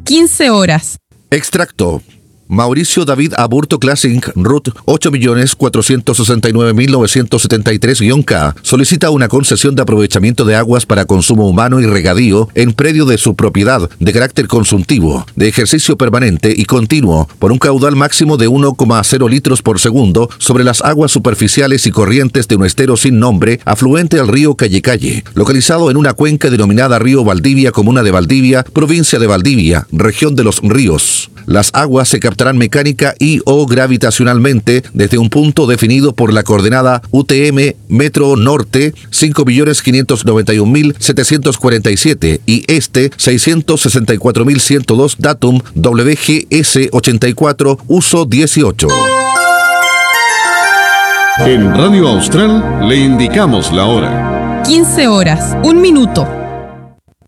15 horas. Extracto. Mauricio David Aburto Classic RUT 8.469.973-K solicita una concesión de aprovechamiento de aguas para consumo humano y regadío en predio de su propiedad de carácter consultivo, de ejercicio permanente y continuo, por un caudal máximo de 1,0 litros por segundo sobre las aguas superficiales y corrientes de un estero sin nombre afluente al río Calle, localizado en una cuenca denominada Río Valdivia, comuna de Valdivia, provincia de Valdivia, región de los ríos. Las aguas se captarán mecánica y o gravitacionalmente desde un punto definido por la coordenada UTM Metro Norte 5.591.747 y Este 664.102 Datum WGS 84 Uso 18. En Radio Austral le indicamos la hora. 15 horas, 1 minuto.